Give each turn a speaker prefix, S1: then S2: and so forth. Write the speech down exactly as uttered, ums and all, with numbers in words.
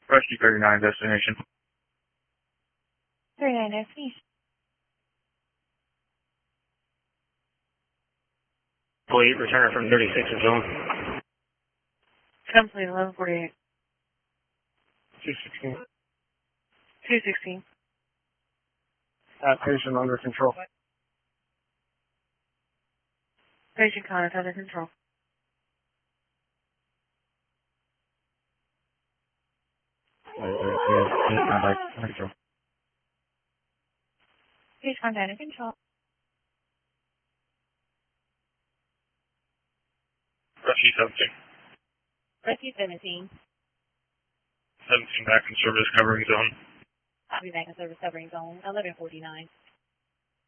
S1: Rescue thirty-nine, destination.
S2: thirty-nine, destination.
S3: Fleet, return from thirty-six is zone.
S2: Complete, eleven forty-eight.
S1: two sixteen.
S2: two sixteen.
S1: At patient under control.
S2: Patient contact under control.
S1: Wait, wait, wait, patient contact under control.
S2: Patient contact under control.
S1: Rescue seventeen.
S2: Rescue seventeen.
S1: seventeen back in service covering zone.
S2: I'll be back in service covering zone eleven forty-nine.